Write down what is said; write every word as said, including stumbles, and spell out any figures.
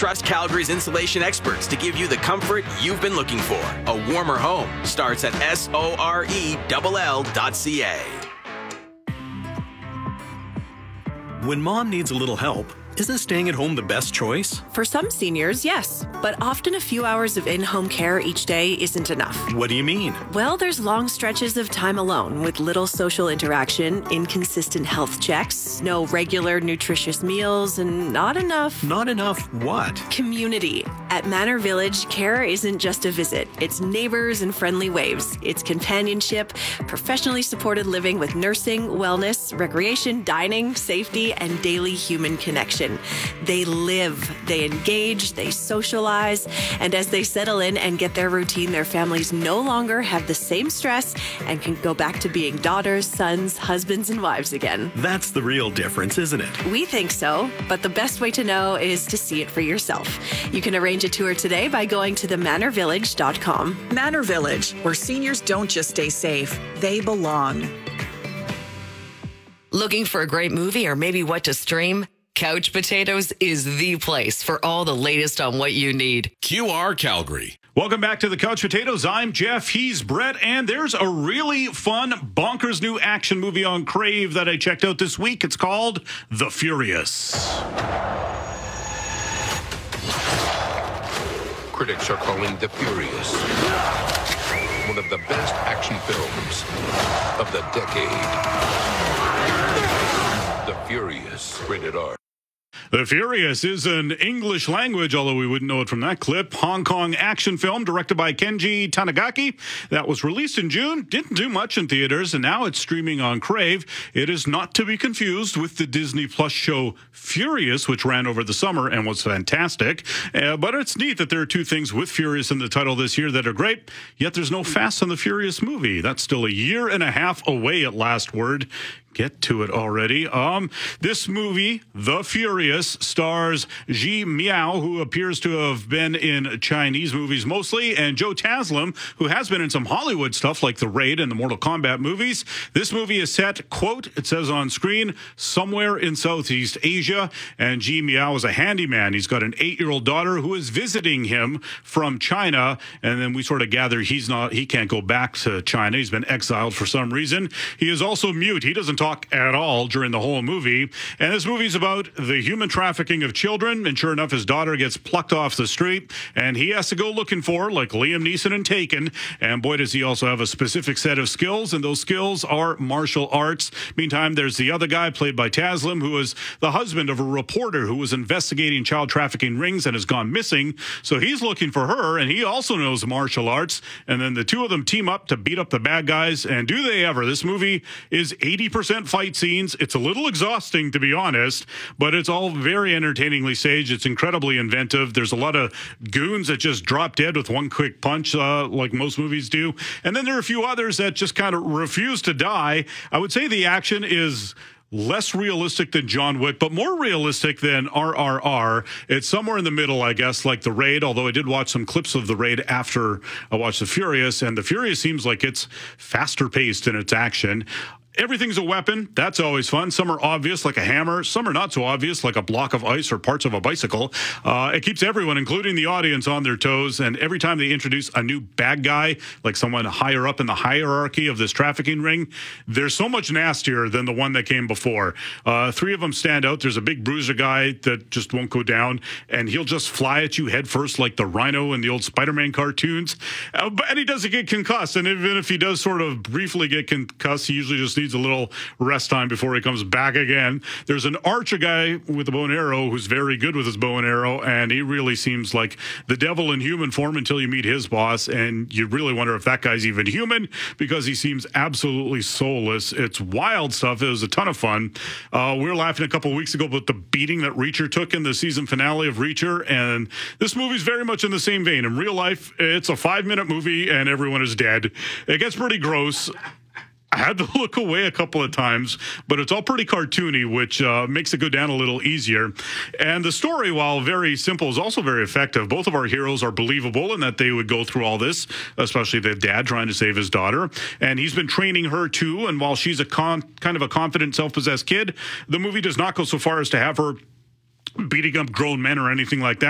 Trust Calgary's insulation experts to give you the comfort you've been looking for. A warmer home starts at S O R E L L dot C A. When mom needs a little help, isn't staying at home the best choice? For some seniors, yes. But often a few hours of in-home care each day isn't enough. What do you mean? Well, there's long stretches of time alone with little social interaction, inconsistent health checks, no regular nutritious meals, and not enough... Not enough what? Community. At Manor Village, care isn't just a visit. It's neighbors and friendly waves. It's companionship, professionally supported living with nursing, wellness, recreation, dining, safety, and daily human connection. They live, they engage, they socialize, and as they settle in and get their routine, their families no longer have the same stress and can go back to being daughters, sons, husbands, and wives again. That's the real difference, isn't it? We think so, but the best way to know is to see it for yourself. You can arrange a tour today by going to the manor village dot com. Manor Village, where seniors don't just stay safe, they belong. Looking for a great movie or maybe what to stream? Couch Potatoes is the place for all the latest on what you need. Q R Calgary. Welcome back to the Couch Potatoes. I'm Jeff. He's Brett. And there's a really fun, bonkers new action movie on Crave that I checked out this week. It's called The Furious. Critics are calling The Furious one of the best action films of the decade. The Furious, rated R. The Furious is an English language, although we wouldn't know it from that clip, Hong Kong action film directed by Kenji Tanigaki that was released in June, didn't do much in theaters, and now it's streaming on Crave. It is not to be confused with the Disney Plus show Furious, which ran over the summer and was fantastic. Uh, but it's neat that there are two things with Furious in the title this year that are great, yet there's no Fast and the Furious movie. That's still a year and a half away at last word. Get to it already. Um, this movie, The Furious, stars Ji Miao, who appears to have been in Chinese movies mostly, and Joe Taslim, who has been in some Hollywood stuff like The Raid and the Mortal Kombat movies. This movie is set, quote, it says on screen, somewhere in Southeast Asia, and Ji Miao is a handyman. He's got an eight-year-old daughter who is visiting him from China, and then we sort of gather he's not, he can't go back to China. He's been exiled for some reason. He is also mute. He doesn't talk at all during the whole movie. And this movie is about the human trafficking of children. And sure enough, his daughter gets plucked off the street and he has to go looking for her, like Liam Neeson in Taken. And boy, does he also have a specific set of skills. And those skills are martial arts. Meantime, there's the other guy played by Taslim, who is the husband of a reporter who was investigating child trafficking rings and has gone missing. So he's looking for her and he also knows martial arts. And then the two of them team up to beat up the bad guys. And do they ever? This movie is eighty percent fight scenes. It's a little exhausting, to be honest, but it's all very entertainingly staged. It's incredibly inventive. There's a lot of goons that just drop dead with one quick punch, uh, like most movies do. And then there are a few others that just kind of refuse to die. I would say the action is less realistic than John Wick, but more realistic than R R R. It's somewhere in the middle, I guess, like The Raid, although I did watch some clips of The Raid after I watched The Furious, and The Furious seems like it's faster paced in its action. Everything's a weapon. That's always fun. Some are obvious, like a hammer. Some are not so obvious, like a block of ice or parts of a bicycle. Uh, it keeps everyone, including the audience, on their toes. And every time they introduce a new bad guy, like someone higher up in the hierarchy of this trafficking ring, they're so much nastier than the one that came before. Uh, three of them stand out. There's a big bruiser guy that just won't go down, and he'll just fly at you head first like the Rhino in the old Spider-Man cartoons. Uh, but, and he doesn't get concussed. And even if he does sort of briefly get concussed, he usually just needs a little rest time before he comes back again. There's an archer guy with a bow and arrow who's very good with his bow and arrow, and he really seems like the devil in human form until you meet his boss, and you really wonder if that guy's even human because he seems absolutely soulless. It's wild stuff. It was a ton of fun. Uh, we were laughing a couple of weeks ago about the beating that Reacher took in the season finale of Reacher, and this movie's very much in the same vein. In real life, it's a five-minute movie, and everyone is dead. It gets pretty gross. I had to look away a couple of times, but it's all pretty cartoony, which uh, makes it go down a little easier. And the story, while very simple, is also very effective. Both of our heroes are believable in that they would go through all this, especially the dad trying to save his daughter. And he's been training her too. And while she's a con- kind of a confident, self-possessed kid, the movie does not go so far as to have her beating up grown men or anything like that.